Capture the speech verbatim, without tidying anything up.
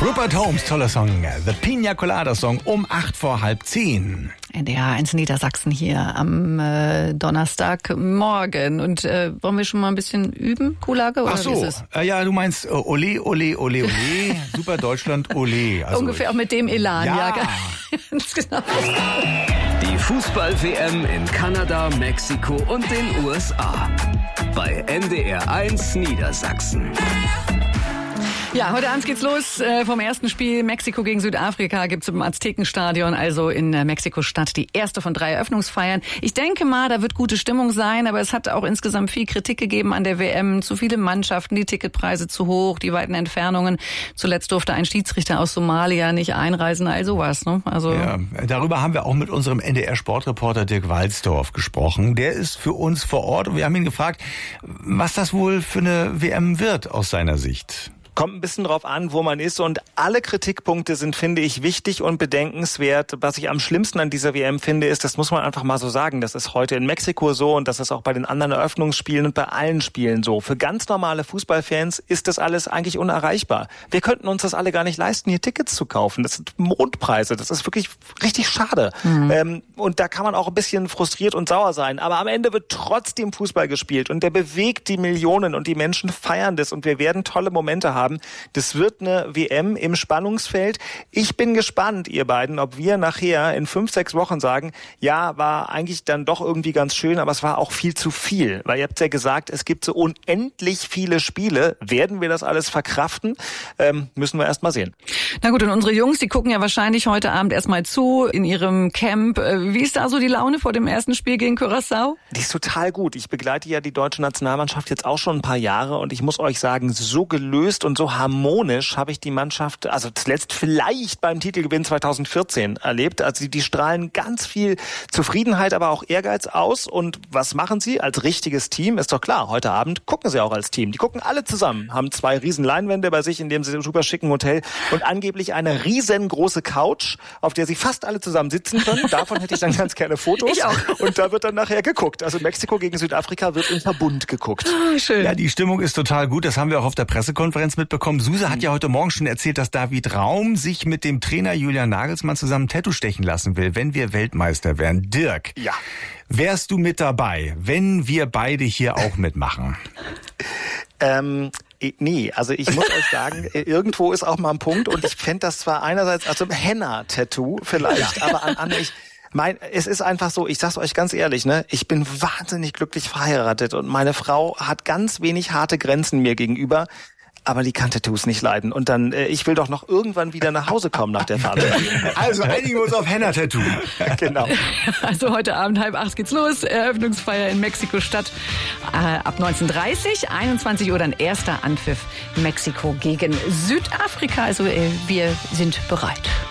Rupert Holmes, toller Song. The Pina Colada Song um acht vor halb zehn. N D R eins Niedersachsen hier am äh, Donnerstagmorgen. Und äh, wollen wir schon mal ein bisschen üben, Kuhlage? Oder Ach so, wie ist es? Äh, ja, du meinst äh, Ole, Ole, Ole, Ole, Super Deutschland, Ole. Also, ungefähr auch mit dem Elan, ja. ja. Ganz genau. Die Fußball-W M in Kanada, Mexiko und den U S A. Bei N D R eins Niedersachsen. Ja, heute Abend geht's los äh, vom ersten Spiel Mexiko gegen Südafrika. Gibt's im Aztekenstadion, also in äh, Mexiko-Stadt, die erste von drei Eröffnungsfeiern. Ich denke mal, da wird gute Stimmung sein, aber es hat auch insgesamt viel Kritik gegeben an der W M. Zu viele Mannschaften, die Ticketpreise zu hoch, die weiten Entfernungen. Zuletzt durfte ein Schiedsrichter aus Somalia nicht einreisen, all sowas. Ne? Also ja, darüber haben wir auch mit unserem N D R-Sportreporter Dirk Walzdorf gesprochen. Der ist für uns vor Ort und wir haben ihn gefragt, was das wohl für eine W M wird aus seiner Sicht. Kommt ein bisschen drauf an, wo man ist, und alle Kritikpunkte sind, finde ich, wichtig und bedenkenswert. Was ich am schlimmsten an dieser W M finde, ist, das muss man einfach mal so sagen, das ist heute in Mexiko so und das ist auch bei den anderen Eröffnungsspielen und bei allen Spielen so. Für ganz normale Fußballfans ist das alles eigentlich unerreichbar. Wir könnten uns das alle gar nicht leisten, hier Tickets zu kaufen. Das sind Mondpreise, das ist wirklich richtig schade. Mhm. Ähm, und da kann man auch ein bisschen frustriert und sauer sein. Aber am Ende wird trotzdem Fußball gespielt und der bewegt die Millionen und die Menschen feiern das und wir werden tolle Momente haben. Das wird eine W M im Spannungsfeld. Ich bin gespannt, ihr beiden, ob wir nachher in fünf, sechs Wochen sagen, ja, war eigentlich dann doch irgendwie ganz schön, aber es war auch viel zu viel. Weil ihr habt ja gesagt, es gibt so unendlich viele Spiele. Werden wir das alles verkraften? Ähm, müssen wir erst mal sehen. Na gut, und unsere Jungs, die gucken ja wahrscheinlich heute Abend erstmal zu in ihrem Camp. Wie ist da so die Laune vor dem ersten Spiel gegen Curaçao? Die ist total gut. Ich begleite ja die deutsche Nationalmannschaft jetzt auch schon ein paar Jahre und ich muss euch sagen, so gelöst und so harmonisch habe ich die Mannschaft, also zuletzt vielleicht beim Titelgewinn zwanzig vierzehn erlebt. Also die, die strahlen ganz viel Zufriedenheit, aber auch Ehrgeiz aus. Und was machen sie als richtiges Team? Ist doch klar, heute Abend gucken sie auch als Team. Die gucken alle zusammen, haben zwei riesen Leinwände bei sich in dem super schicken Hotel und angeblich eine riesengroße Couch, auf der sie fast alle zusammen sitzen können. Davon hätte ich dann ganz gerne Fotos. Ich auch. Und da wird dann nachher geguckt. Also Mexiko gegen Südafrika wird im Verbund geguckt. Oh, schön. Ja, die Stimmung ist total gut. Das haben wir auch auf der Pressekonferenz mitbekommen. Suse hat ja heute Morgen schon erzählt, dass David Raum sich mit dem Trainer Julian Nagelsmann zusammen ein Tattoo stechen lassen will, wenn wir Weltmeister werden. Dirk, ja. Wärst du mit dabei, wenn wir beide hier auch mitmachen? Ähm... Nee, also ich muss euch sagen, irgendwo ist auch mal ein Punkt und ich fände das zwar einerseits, also Henna-Tattoo vielleicht, ja. aber an andere, ich, mein, es ist einfach so, ich sag's euch ganz ehrlich, ne, ich bin wahnsinnig glücklich verheiratet und meine Frau hat ganz wenig harte Grenzen mir gegenüber. Aber die kann Tattoos nicht leiden. Und dann, äh, ich will doch noch irgendwann wieder nach Hause kommen nach der Fahrt. Also einigen wir uns auf Henna-Tattoo. Genau. Also heute Abend halb acht geht's los. Eröffnungsfeier in Mexiko-Stadt. Äh, ab neunzehn Uhr dreißig, einundzwanzig Uhr dann erster Anpfiff Mexiko gegen Südafrika. Also äh, wir sind bereit.